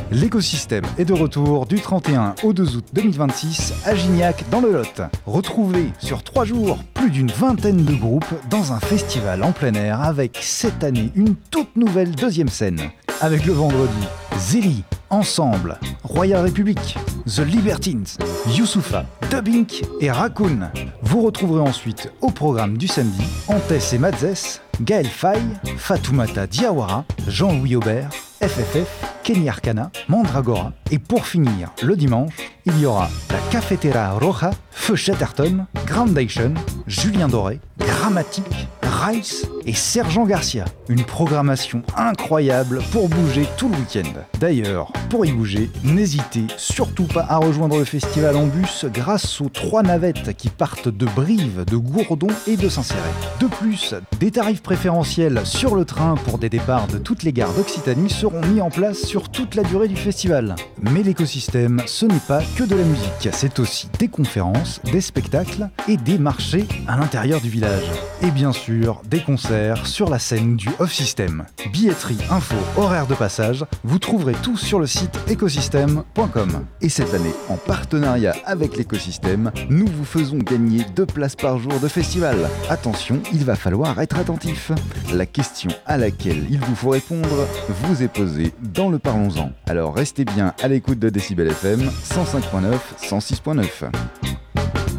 L'écosystème est de retour du 31 au 2 août 2026 à Gignac dans le Lot. Retrouvez sur 3 jours plus d'une vingtaine de groupes dans un festival en plein air avec cette année une toute nouvelle deuxième scène. Avec le vendredi, Zélie, Ensemble, Royal Republic, The Libertines, Youssoupha, Dubbink et Raccoon. Vous retrouverez ensuite au programme du samedi Antès et Madzès, Gaël Faye, Fatoumata Diawara, Jean-Louis Aubert, FFF, Kenny Arcana, Mandragora. Et pour finir, le dimanche, il y aura la Cafetera Roja, Feu Chatterton, Groundation, Julien Doré, Grammatique, Rice et Sergent Garcia. Une programmation incroyable pour bouger tout le week-end. D'ailleurs, pour y bouger, n'hésitez surtout pas à rejoindre le festival en bus grâce aux 3 navettes qui partent de Brive, de Gourdon et de Saint-Céré. De plus, des tarifs préférentiels sur le train pour des départs de toutes les gares d'Occitanie seront mis en place sur toute la durée du festival. Mais l'écosystème, ce n'est pas que de la musique, c'est aussi des conférences, des spectacles et des marchés à l'intérieur du village. Et bien sûr, des concerts sur la scène du Off-System. Billetterie, info, horaire de passage, vous trouverez tout sur le site ecosystem.com. Et cette année, en partenariat avec l'écosystème, nous vous faisons gagner 2 places par jour de festival. Attention, il va falloir être attentif. La question à laquelle il vous faut répondre vous est posée dans le Parlons-en. Alors restez bien à l'écoute de Décibel FM 105.9, 106.9.